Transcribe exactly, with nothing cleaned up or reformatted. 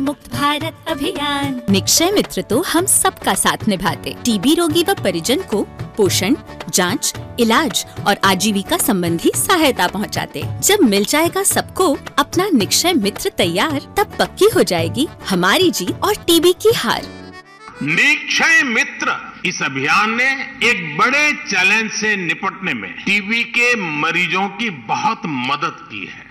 मुक्त भारत अभियान। निक्षय मित्र तो हम सबका साथ निभाते। टीबी रोगी व परिजन को पोषण, जांच, इलाज और आजीविका संबंधी सहायता पहुंचाते। जब मिल जाएगा सबको अपना निक्षय मित्र तैयार, तब पक्की हो जाएगी हमारी जीत और टीबी की हार। निक्षय मित्र इस अभियान ने एक बड़े चैलेंज से निपटने में टीबी के मरीजों की बहुत मदद की है।